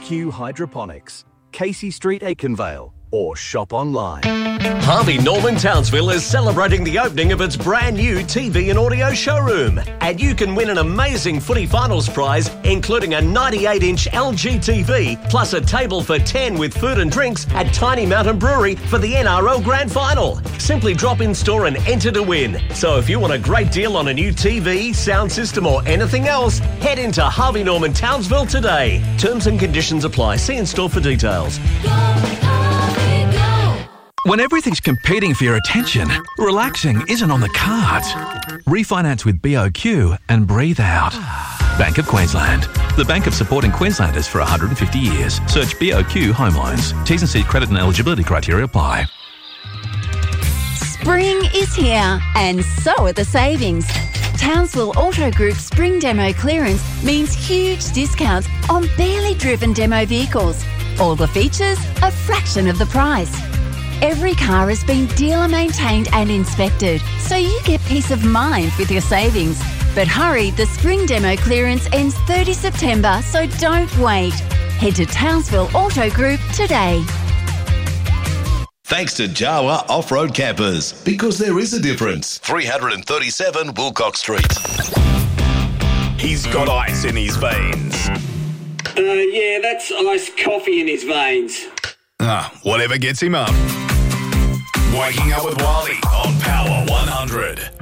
BOQ Hydroponics, Casey Street, Aikenvale, or shop online. Harvey Norman Townsville is celebrating the opening of its brand new TV and audio showroom. And you can win an amazing footy finals prize, including a 98-inch LG TV, plus a table for 10 with food and drinks at Tiny Mountain Brewery for the NRL Grand Final. Simply drop in store and enter to win. So if you want a great deal on a new TV, sound system or anything else, head into Harvey Norman Townsville today. Terms and conditions apply. See in store for details. When everything's competing for your attention, relaxing isn't on the cards. Refinance with BOQ and breathe out. Bank of Queensland. The bank of supporting Queenslanders for 150 years. Search BOQ Home Loans. T's and C's credit and eligibility criteria apply. Spring is here, and so are the savings. Townsville Auto Group Spring Demo Clearance means huge discounts on barely driven demo vehicles. All the features, a fraction of the price. Every car has been dealer maintained and inspected, so you get peace of mind with your savings. But hurry, the Spring Demo Clearance ends 30 September, so don't wait. Head to Townsville Auto Group today. Thanks to Jawa Off-Road Campers, because there is a difference. 337 Wilcox Street. He's got ice in his veins. Yeah, that's iced coffee in his veins. Whatever gets him up. Waking up with Wiley on Power 100.